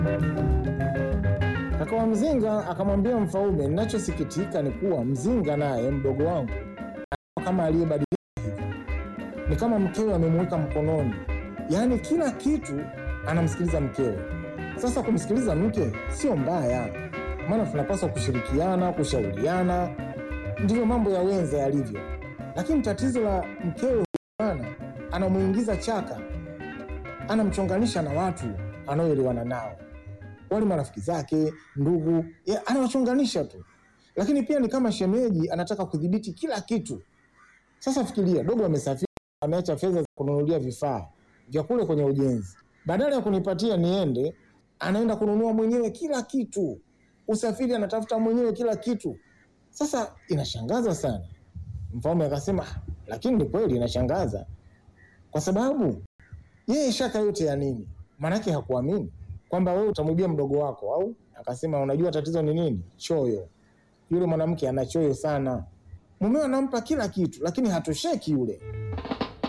Kaka wa Mzinga akamwambia Mfaume, ninachosikitika ni kuwa Mzinga naye mdogo wangu kama aliyebadilika hivi. Ni kama mkewe amemweka mkononi, yaani kila kitu anamsikiliza mkewe. Sasa kumsikiliza mke sio mbaya, maana tunapaswa kushirikiana, kushauriana, ndivyo mambo ya wenza yalivyo. Lakini tatizo la mkewe bwana, anamuingiza chaka, anamchonganisha na watu anaoelewana nao, wale marafiki zake, ndugu, anawachonganisha tu. Lakini pia ni kama shemeji anataka kudhibiti kila kitu. Sasa fikiria, dogo amesafiri, ameacha fedha za kununulia vifaa vya kule kwenye ujenzi. Badala ya kunipatia niende, anaenda kununua mwenyewe kila kitu. Usafiri anatafuta mwenyewe kila kitu. Sasa inashangaza sana. Mfaume akasema, lakini ni kweli inashangaza. Kwa sababu yeye shaka yote ya nini? Manake hakuamini kwamba wewe utamwibia mdogo wako, au? Akasema, unajua tatizo ni nini? Choyo. Yule mwanamke ana choyo sana. Mumewe anampa kila kitu, lakini hatosheki yule.